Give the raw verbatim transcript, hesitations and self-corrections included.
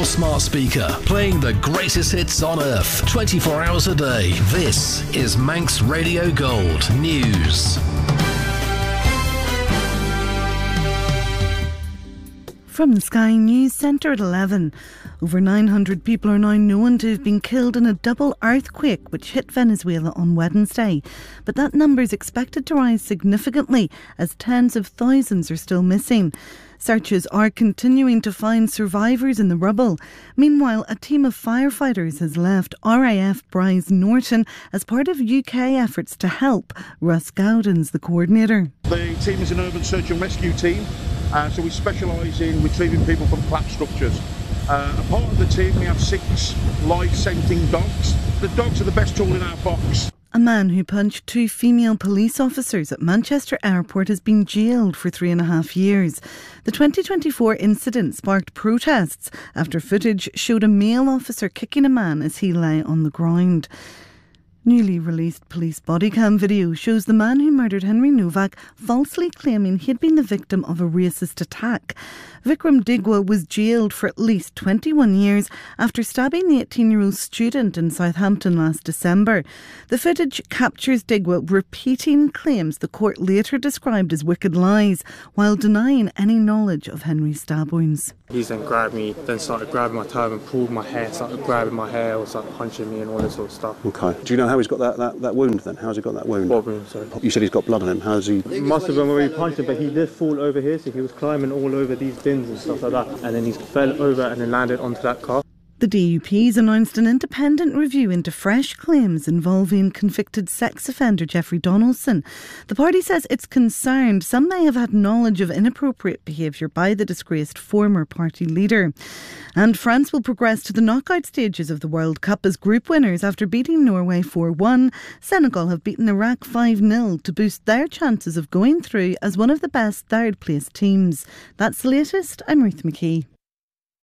your smart speaker, playing the greatest hits on earth, twenty-four hours a day. This is Manx Radio Gold News. From the Sky News Centre at eleven. Over nine hundred people are now known to have been killed in a double earthquake which hit Venezuela on Wednesday. But that number is expected to rise significantly as tens of thousands are still missing. Searches are continuing to find survivors in the rubble. Meanwhile, a team of firefighters has left R A F Bryce Norton as part of U K efforts to help. Russ Gowden's the coordinator. The team is an urban search and rescue team, uh, so we specialise in retrieving people from collapsed structures. Uh, a part of the team, we have six life-scenting dogs. The dogs are the best tool in our box. A man who punched two female police officers at Manchester Airport has been jailed for three and a half years. The twenty twenty-four incident sparked protests after footage showed a male officer kicking a man as he lay on the ground. Newly released police body cam video shows the man who murdered Henry Novak falsely claiming he had been the victim of a racist attack. Vikram Digwa was jailed for at least twenty-one years after stabbing the eighteen-year-old student in Southampton last December. The footage captures Digwa repeating claims the court later described as wicked lies, while denying any knowledge of Henry's stab wounds. He's then grabbed me, then started grabbing my turban, pulled my hair, started grabbing my hair, or started punching me and all this sort of stuff. Okay. Do you know how he's got that, that, that wound then? How's he got that wound? What wound, sorry? You said he's got blood on him. How's he... It must have been where he punched him, but he did fall over here, so he was climbing all over these bins and stuff like that. And then he fell over and then landed onto that car. The D U P's announced an independent review into fresh claims involving convicted sex offender Jeffrey Donaldson. The party says it's concerned some may have had knowledge of inappropriate behaviour by the disgraced former party leader. And France will progress to the knockout stages of the World Cup as group winners after beating Norway four one. Senegal have beaten Iraq five nil to boost their chances of going through as one of the best third place teams. That's the latest. I'm Ruth McKee.